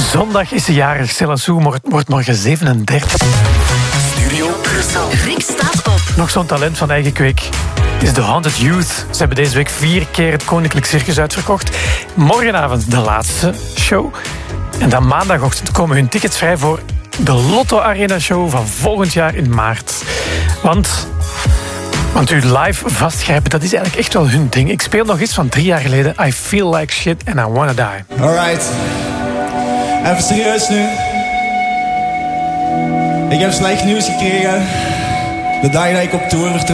Zondag is ze jarig. Stella Sue wordt morgen 37. Studio Brussel. Rick staat op. Nog zo'n talent van eigen kweek is The Haunted Youth. Ze hebben deze week 4 keer het Koninklijk Circus uitverkocht. Morgenavond de laatste show. En dan maandagochtend komen hun tickets vrij voor de Lotto Arena Show van volgend jaar in maart. Want u live vastgrijpen, dat is eigenlijk echt wel hun ding. Ik speel nog iets van 3 jaar geleden. I Feel Like Shit and I Wanna Die. Alright. Even serieus nu. Ik heb slecht nieuws gekregen. De dag dat ik op tour vertrok.